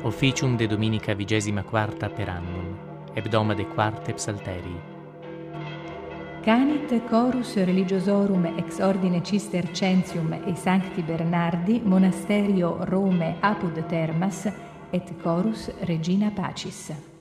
Officium de Dominica 24 per annum, hebdoma de quarte psalterii. Canit chorus religiosorum ex ordine Cistercensium e Sancti Bernardi monasterio Rome apud Termas et chorus Regina Pacis.